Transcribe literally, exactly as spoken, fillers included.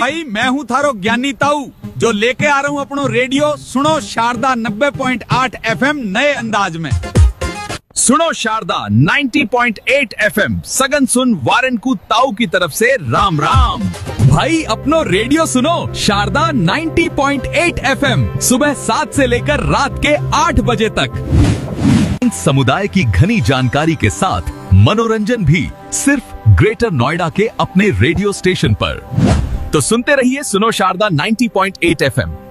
भाई मैं हूँ थारो ज्ञानी ताऊ जो लेके आ रहा हूँ अपनो रेडियो सुनो शारदा नब्बे पॉइंट आठ एफएम नए अंदाज में। सुनो शारदा नब्बे पॉइंट आठ एफएम सगन सुन वारनकू ताऊ की तरफ से राम राम। भाई अपनो रेडियो सुनो शारदा नब्बे पॉइंट आठ एफएम सुबह सात से लेकर रात के आठ बजे तक। समुदाय की घनी जानकारी के साथ मनोरंजन भी सिर्फ ग्रेटर नोएडा के अपने रेडियो स्टेशन पर। तो सुनते रहिए सुनो शारदा नब्बे पॉइंट आठ एफएम।